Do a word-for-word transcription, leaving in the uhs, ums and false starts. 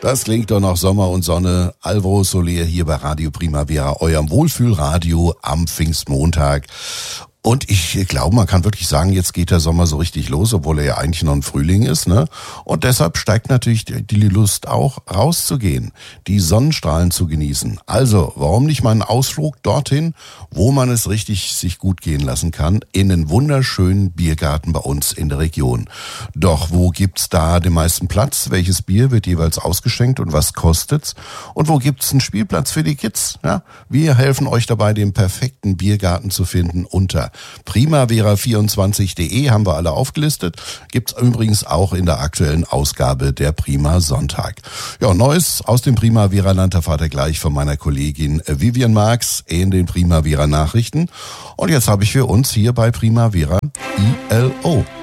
Das klingt doch nach Sommer und Sonne. Alvaro Soler hier bei Radio Primavera, eurem Wohlfühlradio am Pfingstmontag. Und ich glaube, man kann wirklich sagen, jetzt geht der Sommer so richtig los, obwohl er ja eigentlich noch ein Frühling ist, ne? Und deshalb steigt natürlich die Lust auch, rauszugehen, die Sonnenstrahlen zu genießen. Also, warum nicht mal einen Ausflug dorthin, wo man es richtig sich gut gehen lassen kann, in einen wunderschönen Biergarten bei uns in der Region. Doch wo gibt's da den meisten Platz? Welches Bier wird jeweils ausgeschenkt und was kostet's? Und wo gibt's einen Spielplatz für die Kids? Ja? Wir helfen euch dabei, den perfekten Biergarten zu finden unter primavera vierundzwanzig punkt de haben wir alle aufgelistet. Gibt's übrigens auch in der aktuellen Ausgabe der Prima Sonntag. Ja, Neues aus dem Primavera-Land erfahrt ihr gleich von meiner Kollegin Vivian Marx in den Primavera Nachrichten. Und jetzt habe ich für uns hier bei Primavera I L O.